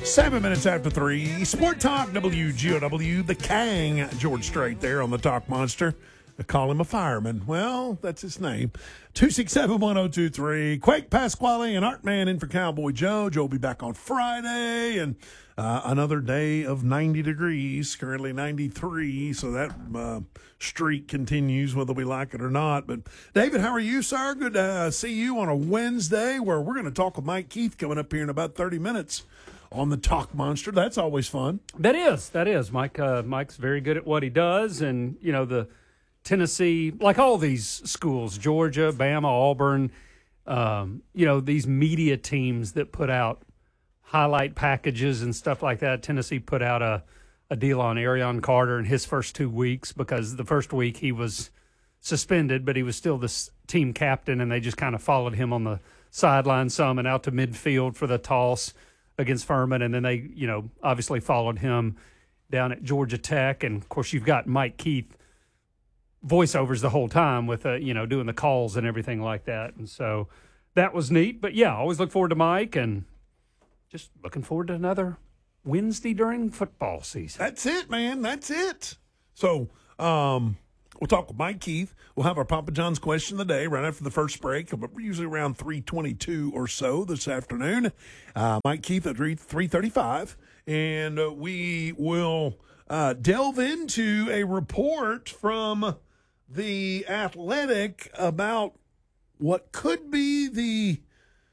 7 minutes after 3. Sport Talk, WGOW, the Kang, George Strait there on the Talk Monster. They call him a fireman. Well, that's his name. 267-1023. Quake Pasquale and Artman in for Cowboy Joe. Joe will be back on Friday. And another day of 90 degrees, currently 93. So that streak continues whether we like it or not. But, David, how are you, sir? Good to see you on a Wednesday where we're going to talk with Mike Keith coming up here in about 30 minutes. On the Talk Monster. That's always fun. That is. Mike's very good at what he does. And, you know, the Tennessee, like all these schools, Georgia, Bama, Auburn, you know, these media teams that put out highlight packages and stuff like that. Tennessee put out a deal on Arion Carter in his first 2 weeks because the first week he was suspended, but he was still the team captain, and they just kind of followed him on the sideline some and out to midfield for the toss against Furman, and then they, you know, obviously followed him down at Georgia Tech, and of course you've got Mike Keith voiceovers the whole time with, you know, doing the calls and everything like that, and so that was neat. But yeah, always look forward to Mike, and just looking forward to another Wednesday during football season. That's it, man. That's it. So, we'll talk with Mike Keith. We'll have our Papa John's question of the day right after the first break, usually around 3:22 or so this afternoon. Mike Keith at 3:35. And we will delve into a report from The Athletic about what could be the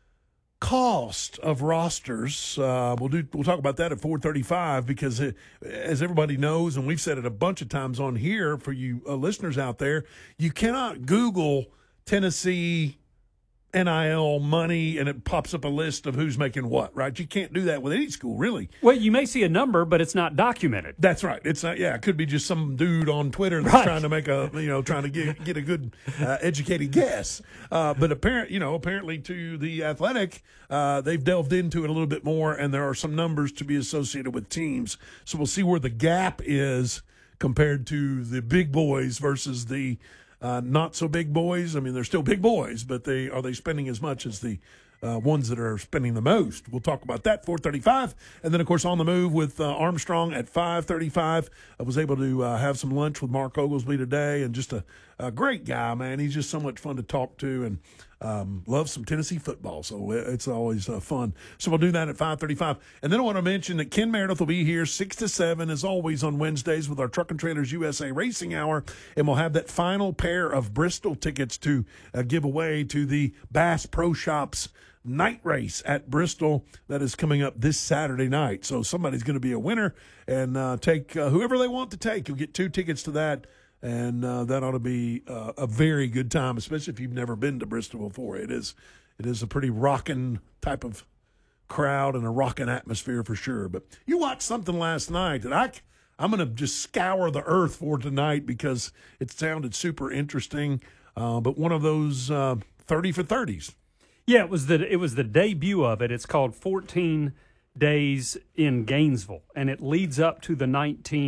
cost of rosters. We'll talk about that at 4:35 because as everybody knows, and we've said it a bunch of times on here for you listeners out there, you cannot Google Tennessee NIL money and it pops up a list of who's making what, right? You can't do that with any school, really. Well, you may see a number, but it's not documented. That's right. It's not. Yeah, it could be just some dude on Twitter that's trying to make trying to get a good educated guess. But apparently to The Athletic, they've delved into it a little bit more, and there are some numbers to be associated with teams. So we'll see where the gap is compared to the big boys versus the not so big boys. I mean, they're still big boys, but are they spending as much as the ones that are spending the most? We'll talk about that 4:35, and then of course on the move with Armstrong at 5:35. I was able to have some lunch with Mark Oglesby today, and just a great guy, man. He's just so much fun to talk to, and loves some Tennessee football, so it's always fun. So we'll do that at 5:35, and then I want to mention that Ken Meredith will be here 6 to 7 as always on Wednesdays with our Truck and Trailers USA Racing Hour, and we'll have that final pair of Bristol tickets to give away to the Bass Pro Shops night race at Bristol that is coming up this Saturday night. So somebody's going to be a winner and take whoever they want to take. You'll get 2 tickets to that. And that ought to be a very good time, especially if you've never been to Bristol before. It is a pretty rocking type of crowd and a rocking atmosphere for sure. But you watched something last night that I'm going to just scour the earth for tonight because it sounded super interesting. But one of those 30 for 30s. Yeah, it was the debut of it. It's called 14 Days in Gainesville, and it leads up to the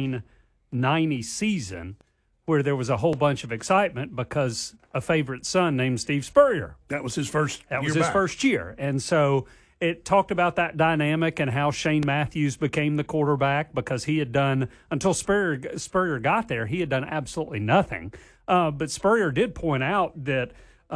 1990 season, where there was a whole bunch of excitement because a favorite son named Steve Spurrier. That was his first first year. And so it talked about that dynamic and how Shane Matthews became the quarterback because he had done, until Spurrier got there, he had done absolutely nothing. But Spurrier did point out that,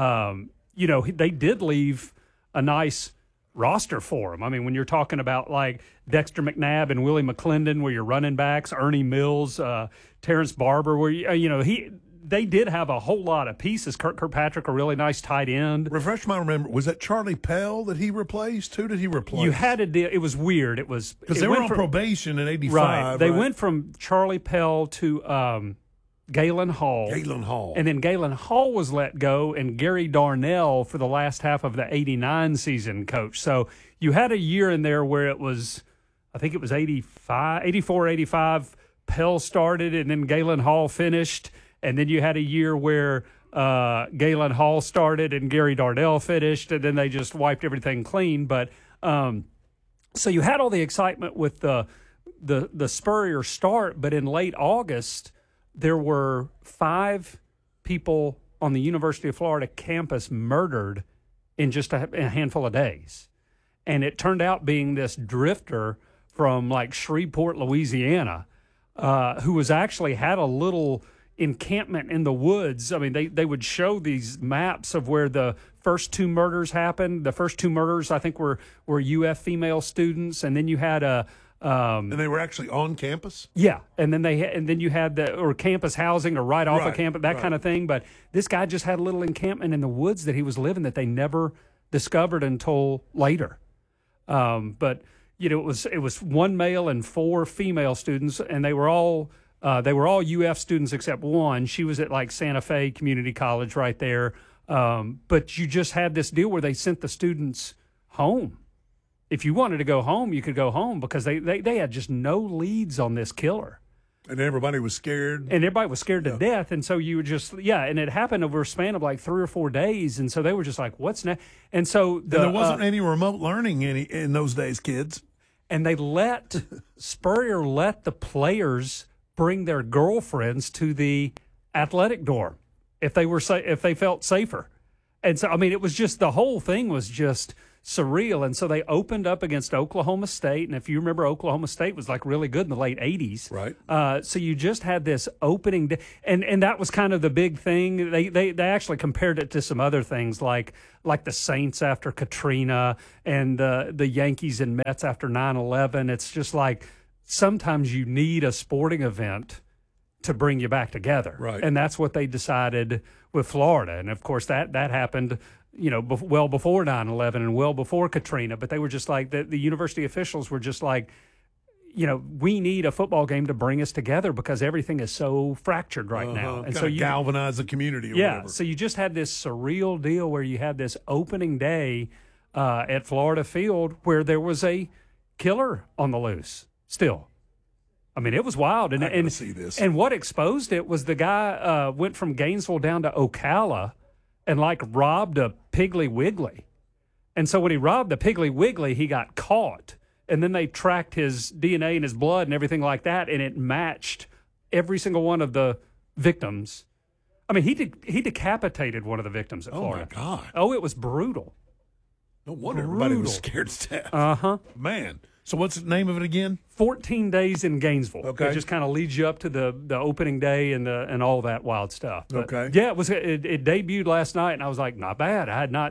they did leave a nice roster for him. I mean, when you're talking about like Dexter McNabb and Willie McClendon, where you're running backs, Ernie Mills, Terrence Barber, where they did have a whole lot of pieces. Kirkpatrick, a really nice tight end. Refresh my memory. Was that Charlie Pell that he replaced? Who did he replace? You had to deal. It was weird. It was because they were on probation in '85. Right. They went from Charlie Pell to Galen Hall. And then Galen Hall was let go, and Gary Darnell for the last half of the '89 season coach. So you had a year in there where it was, I think it was 84, 85. Pell started, and then Galen Hall finished. And then you had a year where Galen Hall started and Gary Darnell finished, and then they just wiped everything clean. But so you had all the excitement with the Spurrier start, but in late August, there were 5 people on the University of Florida campus murdered in just a handful of days. And it turned out being this drifter from like Shreveport, Louisiana, who was actually had a little encampment in the woods. I mean, they would show these maps of where the first two murders happened. The first two murders, I think, were UF female students, and then you had a and they were actually on campus? Yeah, and then you had or campus housing or right off of campus, that kind of thing. But this guy just had a little encampment in the woods that he was living that they never discovered until later. But you know, it was one male and four female students, and they were all UF students except one. She was at like Santa Fe Community College right there. But you just had this deal where they sent the students home. If you wanted to go home, you could go home because they had just no leads on this killer. And everybody was scared. And everybody was scared to death. And so you would just, and it happened over a span of like 3 or 4 days. And so they were just like, what's next? And so there wasn't any remote learning in those days, kids. And they Spurrier let the players bring their girlfriends to the athletic dorm if they felt safer. And so, I mean, it was just, the whole thing was just surreal. And so they opened up against Oklahoma State. And if you remember, Oklahoma State was like really good in the late 80s. Right. So you just had this opening day, and that was kind of the big thing. They actually compared it to some other things like the Saints after Katrina and the Yankees and Mets after 9/11. It's just like sometimes you need a sporting event to bring you back together. Right. And that's what they decided with Florida. And of course that happened, you know, well before 9/11 and well before Katrina, but they were just like, the university officials were just like, you know, we need a football game to bring us together because everything is so fractured right now. And so you galvanize the community or whatever. So you just had this surreal deal where you had this opening day at Florida Field where there was a killer on the loose still. I mean, it was wild. And see this. And what exposed it was the guy went from Gainesville down to Ocala and like robbed a Piggly Wiggly. And so when he robbed the Piggly Wiggly, he got caught. And then they tracked his DNA and his blood and everything like that, and it matched every single one of the victims. I mean, he decapitated one of the victims at Florida. Oh, my God. Oh, it was brutal. No wonder everybody was scared to death. Uh-huh. Man. So what's the name of it again? 14 days in Gainesville. Okay. It just kind of leads you up to the opening day and all that wild stuff. But okay. Yeah, it debuted last night, and I was like, not bad.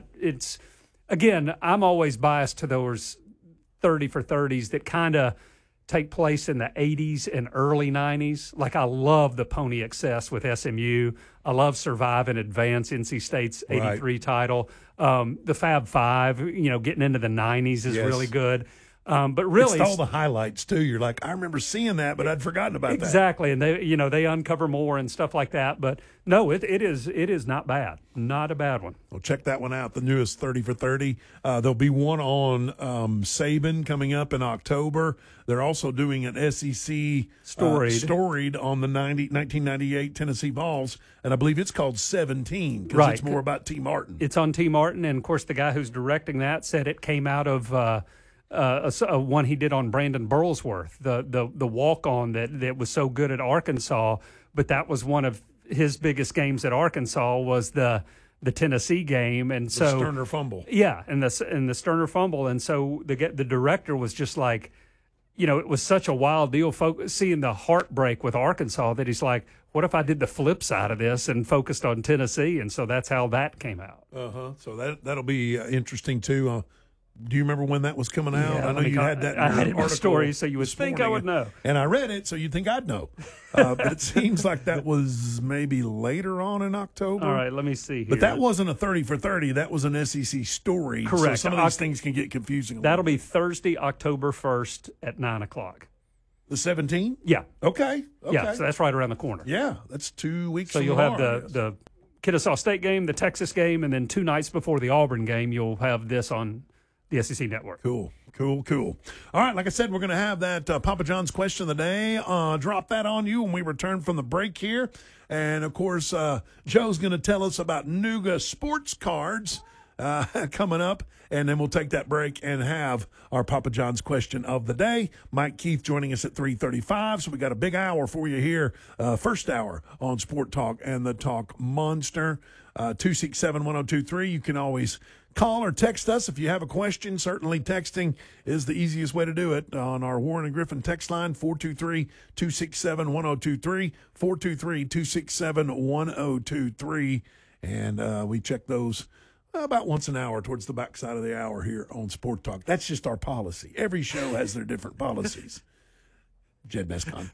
Again, I'm always biased to those 30 for 30s that kind of take place in the 80s and early 90s. Like, I love the Pony Excess with SMU. I love Survive and Advance, NC State's 83 title. The Fab Five, you know, getting into the 90s is really good. But really, it's all the highlights too. You're like, I remember seeing that, but I'd forgotten about that. Exactly, and they uncover more and stuff like that. But no, it is not bad, not a bad one. Well, check that one out. The newest 30 for 30. There'll be one on Saban coming up in October. They're also doing an SEC storied on the 1998 Tennessee Vols, and I believe it's called 17 because it's more about T. Martin. It's on T. Martin, and of course, the guy who's directing that said it came out of. One he did on Brandon Burlsworth, the walk-on that was so good at Arkansas, but that was one of his biggest games at Arkansas was the Tennessee game, and so the Sterner fumble. Yeah, and the Sterner fumble, and so the director was just like, you know, it was such a wild deal, seeing the heartbreak with Arkansas that he's like, what if I did the flip side of this and focused on Tennessee, and so that's how that came out. So that'll be interesting too. Do you remember when that was coming out? Yeah, I know you had that in your I had it in my article story, so you would think I would know. And I read it, so you'd think I'd know. But it seems like that was maybe later on in October. All right, let me see here. But that wasn't a 30 for 30. That was an SEC story. Correct. So some of these things can get confusing. That'll be Thursday, October 1st at 9 o'clock. The 17th? Yeah. Okay. Yeah, so that's right around the corner. Yeah, that's 2 weeks So you'll have the Kennesaw State game, the Texas game, and then 2 nights before the Auburn game, you'll have this on the SEC Network. Cool. All right, like I said, we're going to have that Papa John's question of the day. Drop that on you when we return from the break here. And, of course, Joe's going to tell us about Nuga sports cards coming up. And then we'll take that break and have our Papa John's question of the day. Mike Keith joining us at 3:35. So we got a big hour for you here. First hour on Sport Talk and the Talk Monster. 267-1023. You can always call or text us if you have a question. Certainly texting is the easiest way to do it on our Warren and Griffin text line, 423-267-1023, 423-267-1023. And we check those about once an hour towards the backside of the hour here on Sport Talk. That's just our policy. Every show has their different policies. Jed Mescon.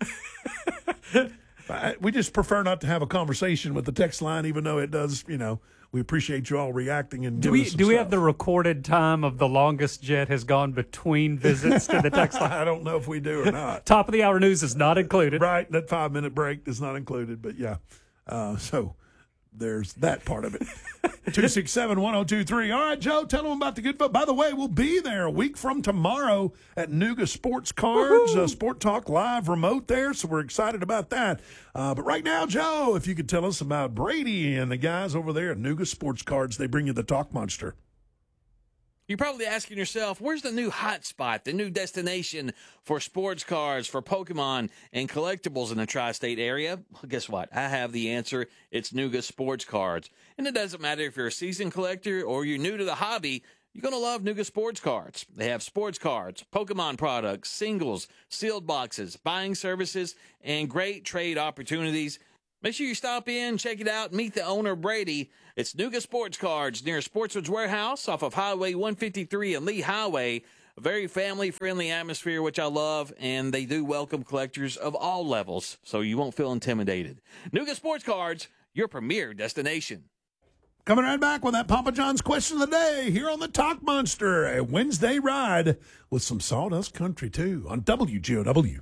We just prefer not to have a conversation with the text line, even though it does, we appreciate you all reacting. And do we have the recorded time of the longest Jed has gone between visits to the text line? I don't know if we do or not. Top of the hour news is not included. Right, that 5-minute break is not included, but yeah. So there's that part of it. 267-1023. All right, Joe, tell them about the good vote. By the way, we'll be there a week from tomorrow at Nuga Sports Cards, Sport Talk Live remote there, so we're excited about that. But right now, Joe, if you could tell us about Brady and the guys over there at Nuga Sports Cards, they bring you the Talk Monster. You're probably asking yourself, where's the new hot spot, the new destination for sports cards, for Pokemon, and collectibles in the tri-state area? Well, guess what? I have the answer. It's Nuga Sports Cards. And it doesn't matter if you're a seasoned collector or you're new to the hobby, you're going to love Nuga Sports Cards. They have sports cards, Pokemon products, singles, sealed boxes, buying services, and great trade opportunities. Make sure you stop in, check it out, meet the owner, Brady. It's Nuga Sports Cards near Sportsman's Warehouse off of Highway 153 and Lee Highway. A very family-friendly atmosphere, which I love, and they do welcome collectors of all levels, so you won't feel intimidated. Nuga Sports Cards, your premier destination. Coming right back with that Papa John's question of the day here on the Talk Monster, a Wednesday ride with some Sawdust Country, too, on WGOW.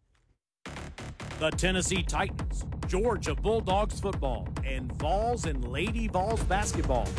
The Tennessee Titans, Georgia Bulldogs football, and Vols and Lady Vols basketball.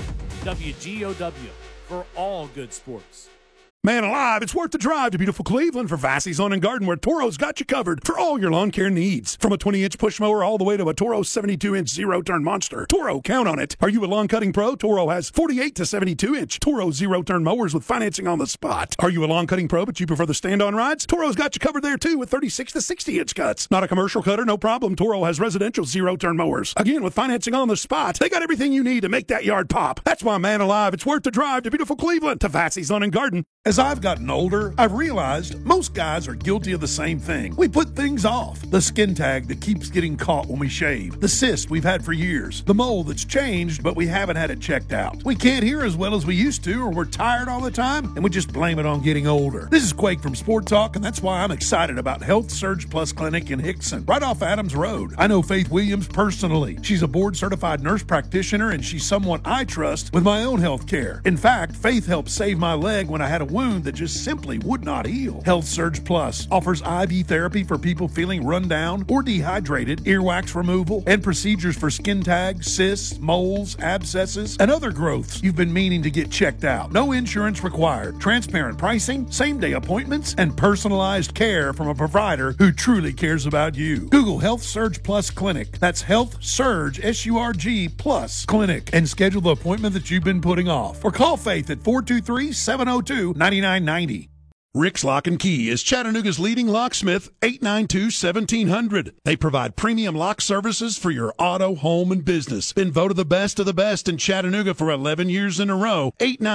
WGOW for all good sports. Man alive, it's worth the drive to beautiful Cleveland for Vassey's Lawn and Garden, where Toro's got you covered for all your lawn care needs. From a 20-inch push mower all the way to a Toro 72-inch zero-turn monster. Toro, count on it. Are you a lawn cutting pro? Toro has 48 to 72-inch Toro zero-turn mowers with financing on the spot. Are you a lawn cutting pro but you prefer the stand-on rides? Toro's got you covered there too with 36 to 60-inch cuts. Not a commercial cutter? No problem. Toro has residential zero-turn mowers. Again, with financing on the spot, they got everything you need to make that yard pop. That's why, man alive, it's worth the drive to beautiful Cleveland to Vassey's Lawn and Garden. As I've gotten older, I've realized most guys are guilty of the same thing. We put things off. The skin tag that keeps getting caught when we shave. The cyst we've had for years. The mole that's changed, but we haven't had it checked out. We can't hear as well as we used to, or we're tired all the time, and we just blame it on getting older. This is Quake from Sport Talk, and that's why I'm excited about Health Surge Plus Clinic in Hickson, right off Adams Road. I know Faith Williams personally. She's a board-certified nurse practitioner, and she's someone I trust with my own health care. In fact, Faith helped save my leg when I had a wound that just simply would not heal. Health Surge Plus offers IV therapy for people feeling run down or dehydrated, earwax removal, and procedures for skin tags, cysts, moles, abscesses, and other growths you've been meaning to get checked out. No insurance required. Transparent pricing, same-day appointments, and personalized care from a provider who truly cares about you. Google Health Surge Plus Clinic. That's Health Surge, S-U-R-G, Plus Clinic, and schedule the appointment that you've been putting off. Or call Faith at 423-702-9990. Rick's Lock and Key is Chattanooga's leading locksmith, 892-1700. They provide premium lock services for your auto, home, and business. Been voted the best of the best in Chattanooga for 11 years in a row.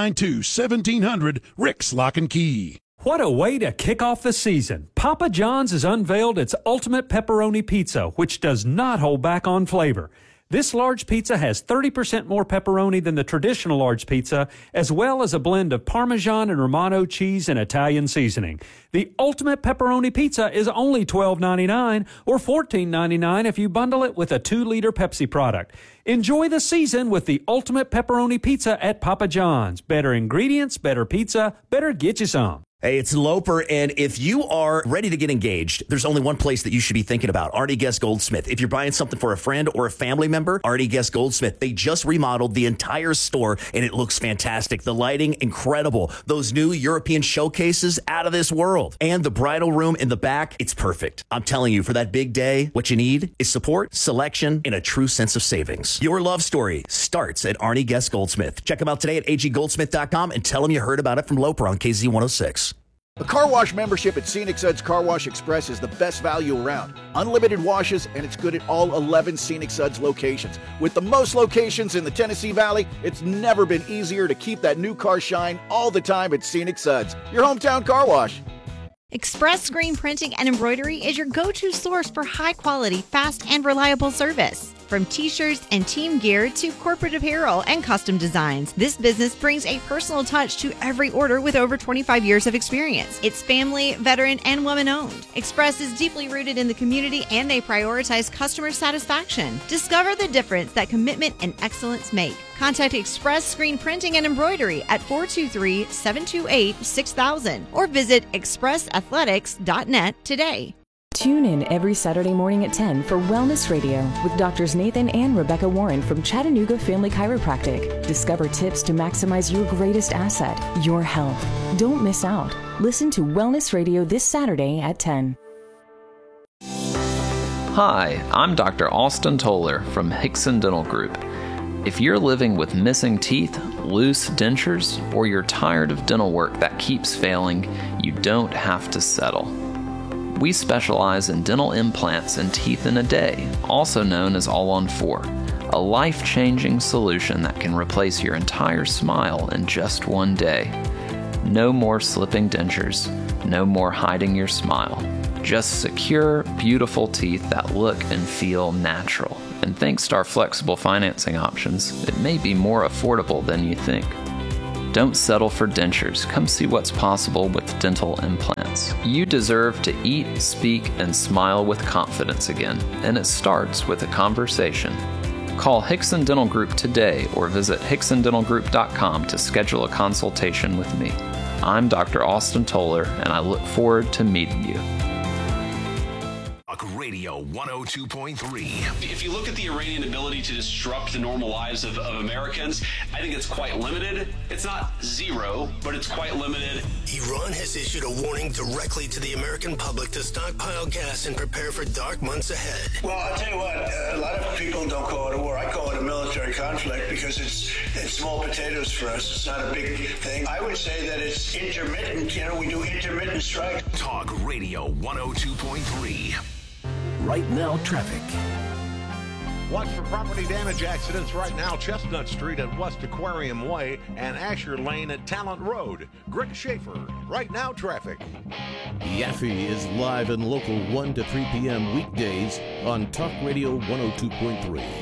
892-1700, Rick's Lock and Key. What a way to kick off the season. Papa John's has unveiled its ultimate pepperoni pizza, which does not hold back on flavor. This large pizza has 30% more pepperoni than the traditional large pizza, as well as a blend of Parmesan and Romano cheese and Italian seasoning. The ultimate pepperoni pizza is only $12.99 or $14.99 if you bundle it with a 2-liter Pepsi product. Enjoy the season with the ultimate pepperoni pizza at Papa John's. Better ingredients, better pizza, better get you some. Hey, it's Loper, and if you are ready to get engaged, there's only one place that you should be thinking about, Artie Guest Goldsmith. If you're buying something for a friend or a family member, Artie Guest Goldsmith. They just remodeled the entire store, and it looks fantastic. The lighting, incredible. Those new European showcases, out of this world. And the bridal room in the back, it's perfect. I'm telling you, for that big day, what you need is support, selection, and a true sense of savings. Your love story starts at Artie Guest Goldsmith. Check them out today at aggoldsmith.com and tell them you heard about it from Loper on KZ106. A car wash membership at Scenic Suds Car Wash Express is the best value around. Unlimited washes, and it's good at all 11 Scenic Suds locations. With the most locations in the Tennessee Valley, it's never been easier to keep that new car shine all the time at Scenic Suds, your hometown car wash. Express Screen Printing and Embroidery is your go-to source for high-quality, fast, and reliable service. From t-shirts and team gear to corporate apparel and custom designs, this business brings a personal touch to every order with over 25 years of experience. It's family, veteran, and woman-owned. Express is deeply rooted in the community, and they prioritize customer satisfaction. Discover the difference that commitment and excellence make. Contact Express Screen Printing and Embroidery at 423-728-6000 or visit expressathletics.net today. Tune in every Saturday morning at 10 for Wellness Radio with Doctors Nathan and Rebecca Warren from Chattanooga Family Chiropractic. Discover tips to maximize your greatest asset, your health. Don't miss out. Listen to Wellness Radio this Saturday at 10. Hi, I'm Dr. Austin Toller from Hickson Dental Group. If you're living with missing teeth, loose dentures, or you're tired of dental work that keeps failing, you don't have to settle. We specialize in dental implants and teeth in a day, also known as All-on-4, a life-changing solution that can replace your entire smile in just one day. No more slipping dentures, no more hiding your smile. Just secure, beautiful teeth that look and feel natural. And thanks to our flexible financing options, it may be more affordable than you think. Don't settle for dentures. Come see what's possible with dental implants. You deserve to eat, speak, and smile with confidence again, and it starts with a conversation. Call Hickson Dental Group today or visit hicksondentalgroup.com to schedule a consultation with me. I'm Dr. Austin Toller, and I look forward to meeting you. Radio 102.3. If you look at the Iranian ability to disrupt the normal lives of Americans, I think it's quite limited. It's not zero, but it's quite limited. Iran has issued a warning directly to the American public to stockpile gas and prepare for dark months ahead. Well, I'll tell you what, a lot of people don't call it a war. I call it a military conflict because it's small potatoes for us. It's not a big thing. I would say that it's intermittent. You know, we do intermittent strikes. Talk Radio 102.3. Right Now Traffic. Watch for property damage accidents right now. Chestnut Street at West Aquarium Way and Asher Lane at Talent Road. Greg Schaefer, Right Now Traffic. Yaffe is live and local 1 to 3 p.m. weekdays on Talk Radio 102.3.